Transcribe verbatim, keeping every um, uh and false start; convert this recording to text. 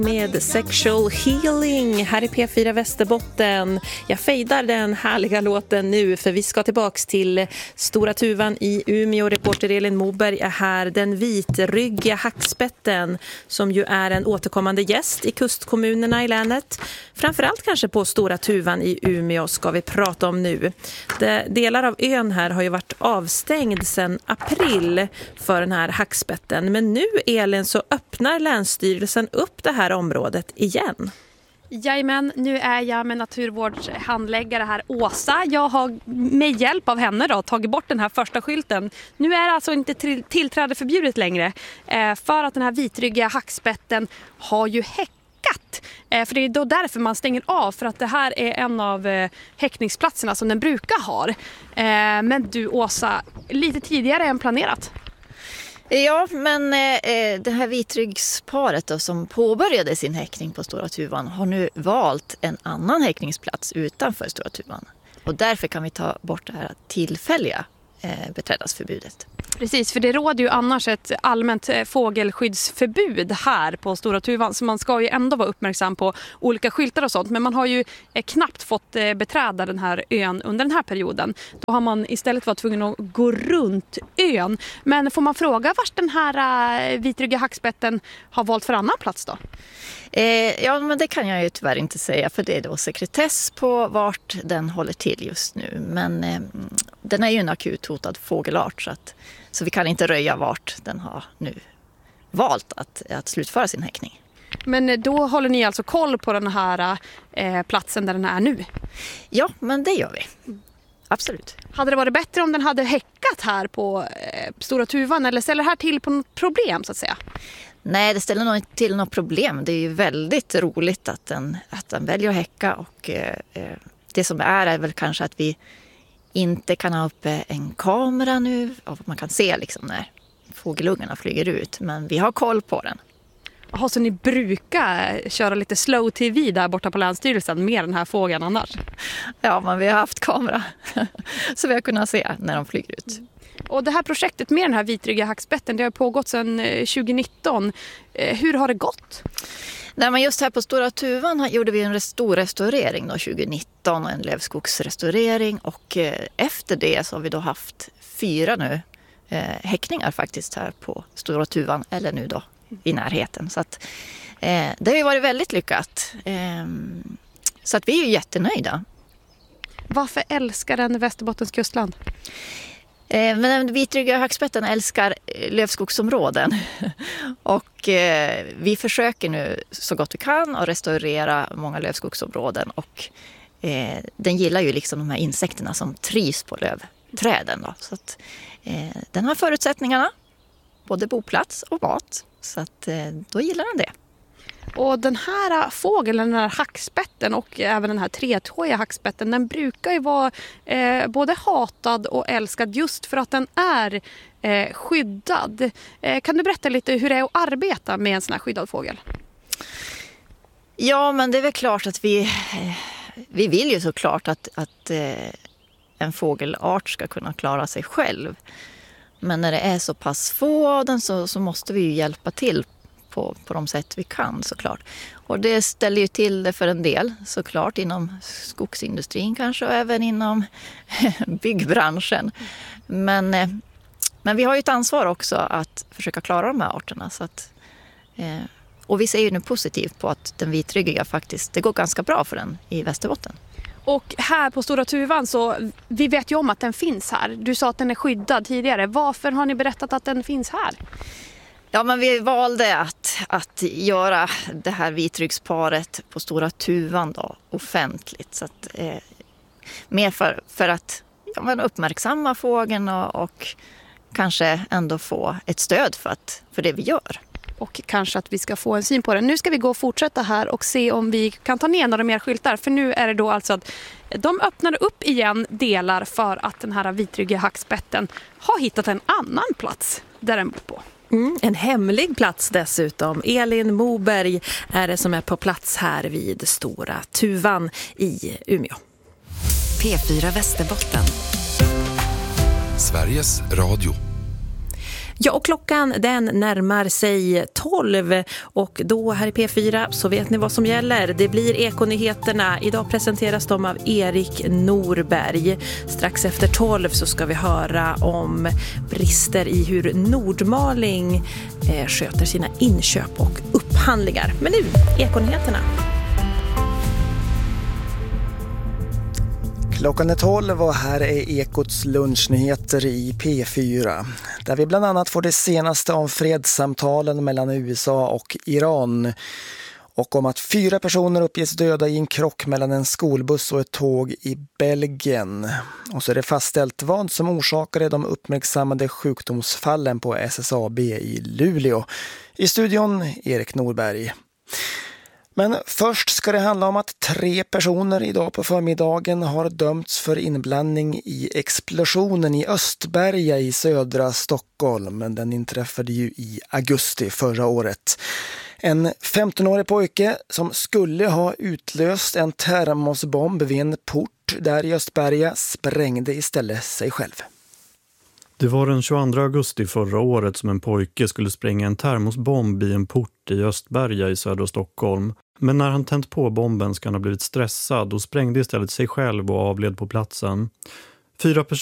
Med Sexual Healing här i P fyra Västerbotten. Jag fejdar den härliga låten nu för vi ska tillbaks till Stora Tuvan i Umeå. Reporter Elin Moberg är här. Den vitryggiga hackspetten som ju är en återkommande gäst i kustkommunerna i länet. Framförallt kanske på Stora Tuvan i Umeå ska vi prata om nu. De, delar av ön här har ju varit avstängd sedan april för den här hackspetten. Men nu, Elin, så öppnar Länsstyrelsen upp det här området igen. Jajamän, nu är jag med naturvårdshandläggare här, Åsa. Jag har med hjälp av henne då tagit bort den här första skylten. Nu är det alltså inte till- tillträde förbjudet längre eh, för att den här vitryggiga hackspetten har ju häckat. Eh, för det är då därför man stänger av, för att det här är en av eh, häckningsplatserna som den brukar ha. Eh, men du, Åsa, lite tidigare än planerat. Ja, men eh, det här vitryggsparet då, som påbörjade sin häckning på Stora Tuvan har nu valt en annan häckningsplats utanför Stora Tuvan. Och därför kan vi ta bort det här tillfälliga eh, beträdesförbudet. Precis, för det råder ju annars ett allmänt fågelskyddsförbud här på Stora Tuvan, så man ska ju ändå vara uppmärksam på olika skyltar och sånt, men man har ju knappt fått beträda den här ön under den här perioden. Då har man istället varit tvungen att gå runt ön. Men får man fråga vart den här vitryggiga hackspetten har valt för annan plats då? Eh, ja, men det kan jag ju tyvärr inte säga, för det är då sekretess på vart den håller till just nu. Men eh, den är ju en akut hotad fågelart, så, att, så vi kan inte röja vart den har nu valt att, att slutföra sin häckning. Men då håller ni alltså koll på den här eh, platsen där den är nu? Ja, men det gör vi. Absolut. Hade det varit bättre om den hade häckat här på eh, Stora Tuvan, eller ställer det här till på något problem så att säga? Nej, det ställer nog inte till något problem. Det är ju väldigt roligt att den, att den väljer att häcka, och eh, det som är är väl kanske att vi inte kan ha uppe en kamera nu, och man kan se liksom när fågelungarna flyger ut, men vi har koll på den. Jaha, så ni brukar köra lite slow tv där borta på Länsstyrelsen med den här fågeln annars? Ja, men vi har haft kamera så vi har kunnat se när de flyger ut. Och det här projektet med den här vitryggiga hackspetten, det har pågått sedan tjugonitton. Hur har det gått? Nej, men just här på Stora Tuvan gjorde vi en stor restaurering då, tjugonitton, och en lövskogsrestaurering, och efter det så har vi då haft fyra nu eh, häckningar faktiskt här på Stora Tuvan, eller nu då i närheten. Så att, eh, det har ju varit väldigt lyckat. Eh, så att vi är ju jättenöjda. Varför älskar den Västerbottens kustland? Eh, men den vitryggiga hackspetten älskar lövskogsområden. Och eh, vi försöker nu så gott vi kan att restaurera många lövskogsområden. Och eh, den gillar ju liksom de här insekterna som trivs på lövträden. Då. Så att, eh, den har förutsättningarna, både boplats och mat. Så att, eh, då gillar den det. Och den här fågeln, den här hackspetten och även den här tretåiga hackspetten, den brukar ju vara eh, både hatad och älskad just för att den är eh, skyddad. Eh, kan du berätta lite hur det är att arbeta med en sån här skyddad fågel? Ja, men det är väl klart att vi, eh, vi vill ju såklart att, att eh, en fågelart ska kunna klara sig själv. Men när det är så pass få av den så, så måste vi ju hjälpa till På, på de sätt vi kan såklart. Och det ställer ju till det för en del såklart inom skogsindustrin kanske, och även inom byggbranschen. Men, men vi har ju ett ansvar också att försöka klara de här arterna. Så att, eh, och vi ser ju nu positivt på att den vitryggiga faktiskt, det går ganska bra för den i Västerbotten. Och här på Stora Tuvan så, vi vet ju om att den finns här. Du sa att den är skyddad tidigare. Varför har ni berättat att den finns här? Ja, men vi valde att, att göra det här vitryggsparet på Stora Tuvan då, offentligt. Så att, eh, mer för, för att ja, men uppmärksamma fågeln och, och kanske ändå få ett stöd för, att, för det vi gör. Och kanske att vi ska få en syn på det. Nu ska vi gå och fortsätta här och se om vi kan ta ner några mer skyltar. För nu är det då alltså att de öppnade upp igen delar för att den här vitryggiga hackspetten har hittat en annan plats där den bor på. Mm, en hemlig plats dessutom. Elin Moberg är det som är på plats här vid Stora Tuvan i Umeå. P fyra Västerbotten. Sveriges Radio. Ja, och klockan den närmar sig tolv och då här i P fyra så vet ni vad som gäller. Det blir Ekonyheterna. Idag presenteras de av Erik Norberg. Strax efter tolv så ska vi höra om brister i hur Nordmaling eh, sköter sina inköp och upphandlingar. Men nu, Ekonyheterna. Klockan är tolv och här är Ekots lunchnyheter i P fyra. Där vi bland annat får det senaste om fredssamtalen mellan U S A och Iran. Och om att fyra personer uppges döda i en krock mellan en skolbuss och ett tåg i Belgien. Och så är det fastställt vad som orsakade de uppmärksammade sjukdomsfallen på S S A B i Luleå. I studion Erik Norberg. Men först ska det handla om att tre personer idag på förmiddagen har dömts för inblandning i explosionen i Östberga i södra Stockholm. Men den inträffade ju i augusti förra året. En femtonårig pojke som skulle ha utlöst en termosbomb vid en port där i Östberga sprängde istället sig själv. Det var den tjugoandra augusti förra året som en pojke skulle spränga en termosbomb i en port i Östberga i södra Stockholm. Men när han tänt på bomben ska han ha blivit stressad och sprängde istället sig själv och avled på platsen. Fyra personer